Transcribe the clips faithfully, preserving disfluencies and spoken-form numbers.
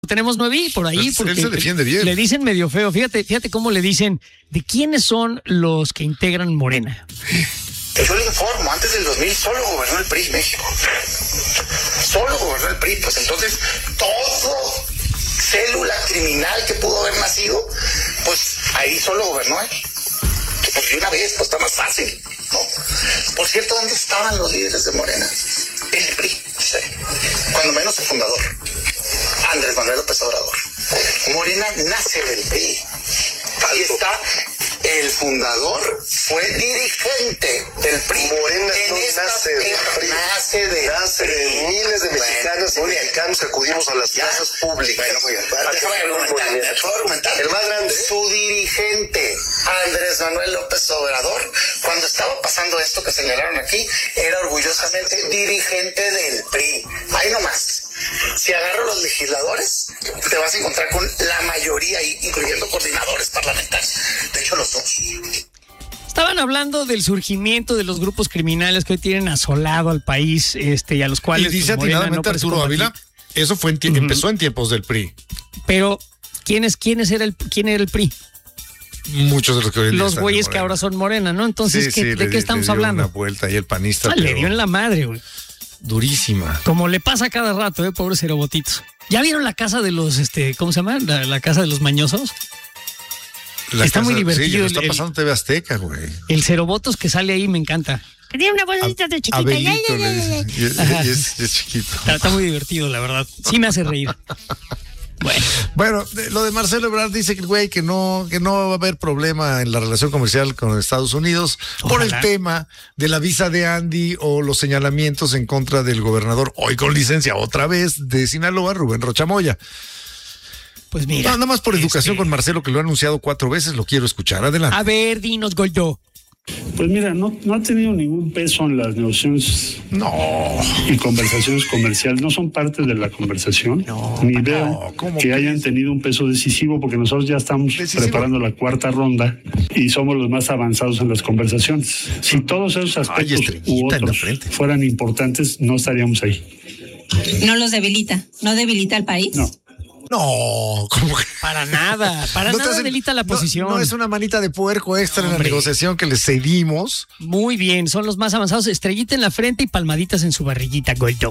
Tenemos nueve por ahí. Él, porque él se defiende bien. Le dicen medio feo. Fíjate, fíjate cómo le dicen de quiénes son los que integran Morena. Yo le informo, antes del dos mil solo gobernó el P R I México. Solo gobernó el P R I. Pues entonces, todo célula criminal que pudo haber nacido, pues ahí solo gobernó él. Pues de una vez, pues está más fácil, ¿no? Por cierto, ¿dónde estaban los líderes de Morena? El P R I, sí. Cuando menos el fundador, Andrés Manuel López Obrador. Morena nace del P R I. Ahí está. El fundador fue dirigente del P R I. Morena en no esta, nace del P R I. Nace de, nace de miles de mexicanos bueno, y mexicanos que acudimos a las ya. plazas públicas. Bueno, muy bien. Déjame argumentar, déjame argumentar. El más grande. Su dirigente, Andrés Manuel López Obrador, cuando estaba pasando esto que señalaron aquí, era orgullosamente dirigente del P R I. Ahí nomás. Si agarro los legisladores, te vas a encontrar con la mayoría, incluyendo coordinadores parlamentarios. De hecho, los dos. Estaban hablando del surgimiento de los grupos criminales que hoy tienen asolado al país, este, y a los cuales Y dice pues, Morena atinadamente no parece Arturo combatir. Ávila, eso fue en tie- uh-huh. empezó en tiempos del P R I. Pero, ¿quién, es, quién, es era el, ¿quién era el P R I? Muchos de los que hoy Los güeyes que ahora son Morena, ¿no? Entonces, sí, ¿qué, sí, ¿de le, qué estamos le dio hablando? Una vuelta y el panista. Ah, le dio en la madre, güey. Durísima. Como le pasa cada rato, eh, pobres cerobotitos. ¿Ya vieron la casa de los, este, ¿cómo se llama? La, la casa de los mañosos. La está casa, muy divertido. Sí, está pasando en T V Azteca, güey. El cerobotos que sale ahí me encanta. Tiene una bolsita de chiquita. Abelito, ya, ya, ya, le ya, dice. Y es, y es, y es chiquito. Está, está muy divertido, la verdad. Sí me hace reír. Bueno. Bueno, lo de Marcelo Ebrard dice que el güey que no, que no va a haber problema en la relación comercial con Estados Unidos. Ojalá. Por el tema de la visa de Andy o los señalamientos en contra del gobernador, hoy con licencia otra vez, de Sinaloa, Rubén Rocha Moya. Pues mira. No, nada más por educación este... con Marcelo, que lo ha anunciado cuatro veces, lo quiero escuchar. Adelante. A ver, dinos, Goldo. Pues mira, no, no ha tenido ningún peso en las negociaciones no. y conversaciones comerciales. No son parte de la conversación. No, ni no, veo que, que hayan tenido un peso decisivo, porque nosotros ya estamos decisivo. preparando la cuarta ronda y somos los más avanzados en las conversaciones. Si todos esos aspectos Ay, u otros fueran importantes, no estaríamos ahí. ¿No los debilita? ¿No debilita al país? No. No, como que... Para nada, para no nada hacen, delita la posición. No, no es una manita de puerco extra Hombre. en la negociación que les cedimos. Muy bien, son los más avanzados. Estrellita en la frente y palmaditas en su barriguita, Goldo.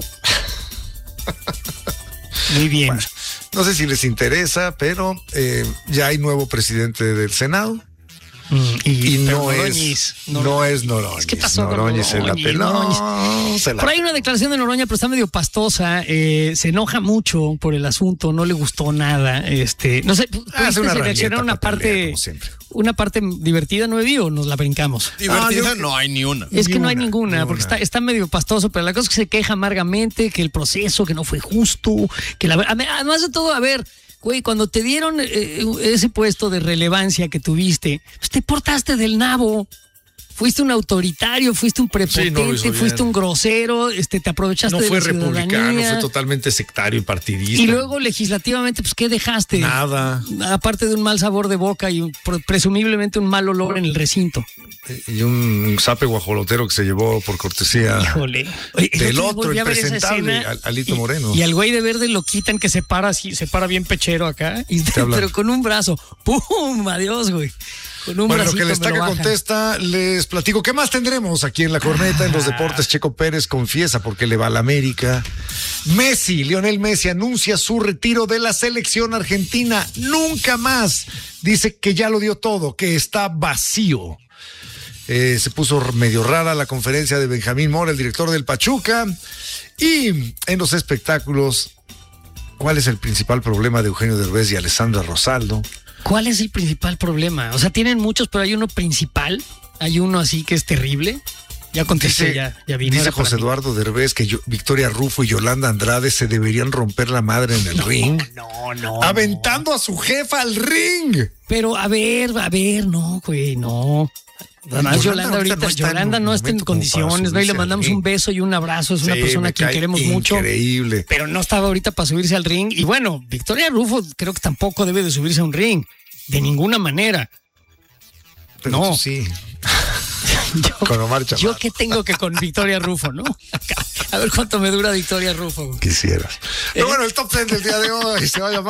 Muy bien. Bueno, no sé si les interesa, pero eh, ya hay nuevo presidente del Senado. Mm, y, y no, Noroñis, es, Noroñis. no es Noroñis. ¿Qué pasó Noroñis con Noroñis? Se la peló. Se la... Por ahí una declaración de Noroña, pero está medio pastosa. Eh, se enoja mucho por el asunto, no le gustó nada. Este, no sé, hace una reaccionar a una parte, una parte divertida, ¿no vi o nos la brincamos? Divertida no, no hay ni una. Es ni que no una, hay ninguna, ni porque una. está, está medio pastoso, pero la cosa es que se queja amargamente, que el proceso, que no fue justo, que la además de todo, a ver. Güey, cuando te dieron eh, ese puesto de relevancia que tuviste, pues te portaste del nabo. Fuiste un autoritario, fuiste un prepotente, sí, no fuiste un grosero, este, te aprovechaste de la ciudadanía. No fue republicano, fue totalmente sectario y partidista. Y luego legislativamente, pues, ¿qué dejaste? Nada. Aparte de un mal sabor de boca y un, presumiblemente un mal olor en el recinto. Y un zape guajolotero que se llevó por cortesía Híjole. Oye, del otro impresentable, escena, Alito y, Moreno. Y al güey de verde lo quitan, que se para así, se para bien pechero acá, y, pero con un brazo. ¡Pum! Adiós, güey. Con un bueno, lo que les está que contesta, les platico. ¿Qué más tendremos aquí en la corneta? Ah. En los deportes, Checo Pérez confiesa porque le va a la América. Messi, Lionel Messi, anuncia su retiro de la selección argentina. Nunca más. Dice que ya lo dio todo, que está vacío. Eh, se puso medio rara la conferencia de Benjamín Mora, el director del Pachuca. Y en los espectáculos, ¿cuál es el principal problema de Eugenio Derbez y Alessandra Rosaldo? ¿Cuál es el principal problema? O sea, tienen muchos, pero hay uno principal. Hay uno así que es terrible. Ya contesté, dice, ya, ya vino. Dice José Eduardo Derbez que yo, Victoria Rufo y Yolanda Andrade se deberían romper la madre en el no, ring. No, no. Aventando no. a su jefa al ring. Pero a ver, a ver, no, güey, no. Además, Yolanda, Yolanda ahorita, no está Yolanda en no está en condiciones, ¿no? Y le mandamos un beso y un abrazo. Es una sí, persona a quien queremos increíble. mucho. Increíble. Pero no estaba ahorita para subirse al ring. Y bueno, Victoria Rufo creo que tampoco debe de subirse a un ring. De ninguna manera. Pero no. sí. Yo, Con Omar Chaparro. Yo qué tengo que con Victoria Rufo, ¿no? A ver cuánto me dura Victoria Rufo. Quisieras. ¿Eh? Pero bueno, el top ten del día de hoy se va a llamar